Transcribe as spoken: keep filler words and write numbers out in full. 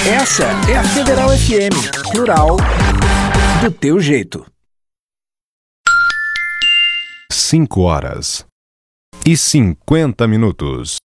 Essa é a Federal F M, plural, do teu jeito. Cinco horas e cinquenta minutos.